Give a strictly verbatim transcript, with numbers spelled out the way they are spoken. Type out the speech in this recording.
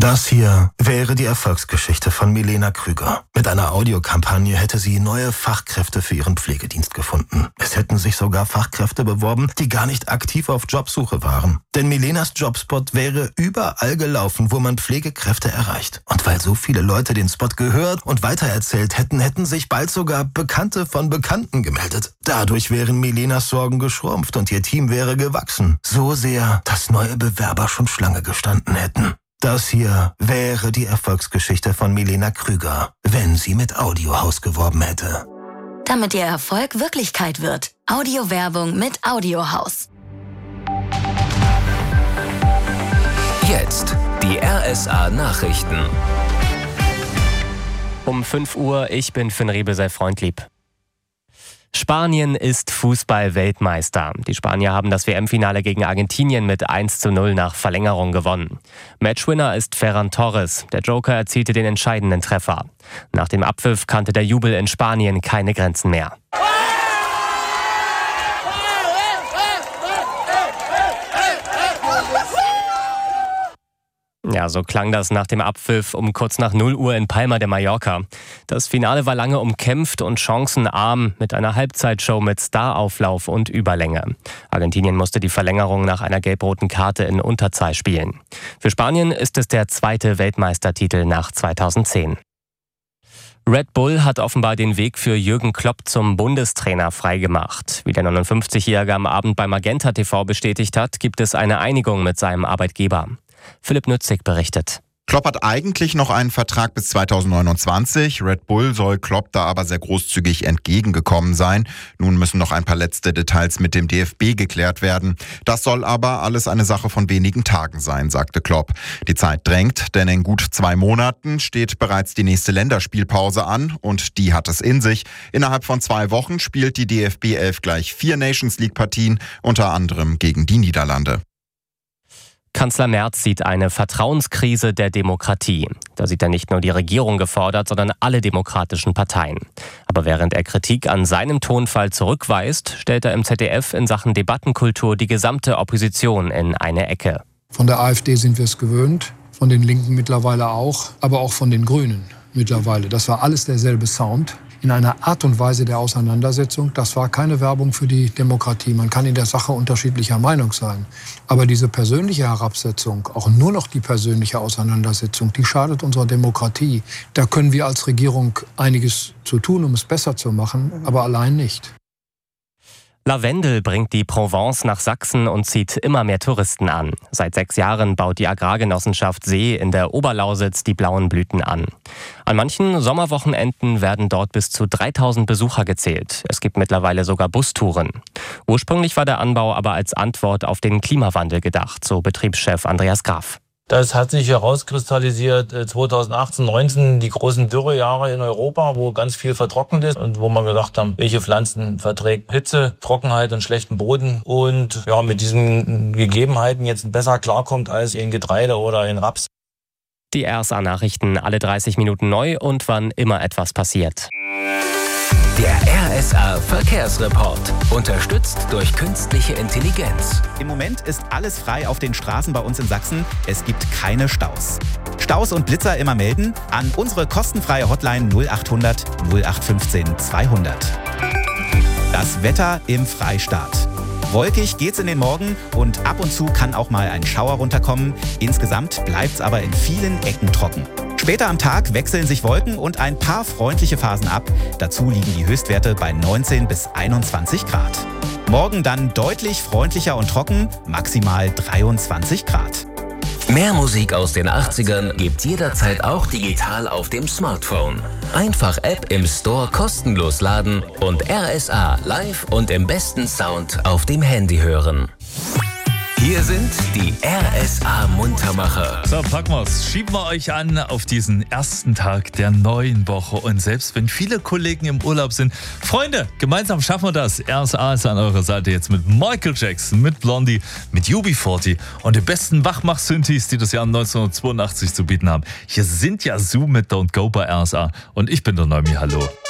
Das hier wäre die Erfolgsgeschichte von Milena Krüger. Mit einer Audiokampagne hätte sie neue Fachkräfte für ihren Pflegedienst gefunden. Es hätten sich sogar Fachkräfte beworben, die gar nicht aktiv auf Jobsuche waren. Denn Milenas Jobspot wäre überall gelaufen, wo man Pflegekräfte erreicht. Und weil so viele Leute den Spot gehört und weitererzählt hätten, hätten sich bald sogar Bekannte von Bekannten gemeldet. Dadurch wären Milenas Sorgen geschrumpft und ihr Team wäre gewachsen. So sehr, dass neue Bewerber schon Schlange gestanden hätten. Das hier wäre die Erfolgsgeschichte von Milena Krüger, wenn sie mit Audiohaus geworben hätte. Damit ihr Erfolg Wirklichkeit wird. Audiowerbung mit Audiohaus. Jetzt die R S A Nachrichten. Um fünf Uhr, ich bin Finn Riebel, sei freundlieb. Spanien ist Fußball-Weltmeister. Die Spanier haben das W M-Finale gegen Argentinien mit eins zu null nach Verlängerung gewonnen. Matchwinner ist Ferran Torres. Der Joker erzielte den entscheidenden Treffer. Nach dem Abpfiff kannte der Jubel in Spanien keine Grenzen mehr. Ja, so klang das nach dem Abpfiff um kurz nach null Uhr in Palma de Mallorca. Das Finale war lange umkämpft und chancenarm mit einer Halbzeitshow mit Starauflauf und Überlänge. Argentinien musste die Verlängerung nach einer gelb-roten Karte in Unterzahl spielen. Für Spanien ist es der zweite Weltmeistertitel nach zweitausendzehn. Red Bull hat offenbar den Weg für Jürgen Klopp zum Bundestrainer freigemacht. Wie der neunundfünfzigjährige am Abend bei Magenta T V bestätigt hat, gibt es eine Einigung mit seinem Arbeitgeber. Philipp Nützig berichtet. Klopp hat eigentlich noch einen Vertrag bis zweitausendneunundzwanzig. Red Bull soll Klopp da aber sehr großzügig entgegengekommen sein. Nun müssen noch ein paar letzte Details mit dem D F B geklärt werden. Das soll aber alles eine Sache von wenigen Tagen sein, sagte Klopp. Die Zeit drängt, denn in gut zwei Monaten steht bereits die nächste Länderspielpause an und die hat es in sich. Innerhalb von zwei Wochen spielt die D F B elf gleich vier Nations League Partien, unter anderem gegen die Niederlande. Kanzler Merz sieht eine Vertrauenskrise der Demokratie. Da sieht er nicht nur die Regierung gefordert, sondern alle demokratischen Parteien. Aber während er Kritik an seinem Tonfall zurückweist, stellt er im Z D F in Sachen Debattenkultur die gesamte Opposition in eine Ecke. Von der AfD sind wir es gewöhnt, von den Linken mittlerweile auch, aber auch von den Grünen mittlerweile. Das war alles derselbe Sound. In einer Art und Weise der Auseinandersetzung. Das war keine Werbung für die Demokratie. Man kann in der Sache unterschiedlicher Meinung sein. Aber diese persönliche Herabsetzung, auch nur noch die persönliche Auseinandersetzung, die schadet unserer Demokratie. Da können wir als Regierung einiges zu tun, um es besser zu machen, aber allein nicht. Lavendel bringt die Provence nach Sachsen und zieht immer mehr Touristen an. Seit sechs Jahren baut die Agrargenossenschaft See in der Oberlausitz die blauen Blüten an. An manchen Sommerwochenenden werden dort bis zu dreitausend Besucher gezählt. Es gibt mittlerweile sogar Bustouren. Ursprünglich war der Anbau aber als Antwort auf den Klimawandel gedacht, so Betriebschef Andreas Graf. Das hat sich herauskristallisiert zweitausendachtzehn, neunzehn, die großen Dürrejahre in Europa, wo ganz viel vertrocknet ist und wo man gedacht haben, welche Pflanzen verträgt Hitze, Trockenheit und schlechten Boden und ja, mit diesen Gegebenheiten jetzt besser klarkommt als in Getreide oder in Raps. Die R S A-Nachrichten alle dreißig Minuten neu und wann immer etwas passiert. Der R S A Verkehrsreport, unterstützt durch künstliche Intelligenz. Im Moment ist alles frei auf den Straßen bei uns in Sachsen. Es gibt keine Staus. Staus und Blitzer immer melden an unsere kostenfreie Hotline null achthundert null acht fünfzehn zweihundert. Das Wetter im Freistaat. Wolkig geht's in den Morgen und ab und zu kann auch mal ein Schauer runterkommen. Insgesamt bleibt's aber in vielen Ecken trocken. Später am Tag wechseln sich Wolken und ein paar freundliche Phasen ab. Dazu liegen die Höchstwerte bei neunzehn bis einundzwanzig Grad. Morgen dann deutlich freundlicher und trocken, maximal dreiundzwanzig Grad. Mehr Musik aus den achtzigern gibt jederzeit auch digital auf dem Smartphone. Einfach App im Store kostenlos laden und R S A live und im besten Sound auf dem Handy hören. Hier sind die R S A Muntermacher. So, packen wir's. Schieben wir euch an auf diesen ersten Tag der neuen Woche. Und selbst wenn viele Kollegen im Urlaub sind, Freunde, gemeinsam schaffen wir das. R S A ist an eurer Seite jetzt mit Michael Jackson, mit Blondie, mit U B vierzig und den besten Wachmach-Synthes, die das Jahr neunzehnhundertzweiundachtzig zu bieten haben. Hier sind ja Zoom mit Don't Go bei R S A. Und ich bin der Neumi. Hallo.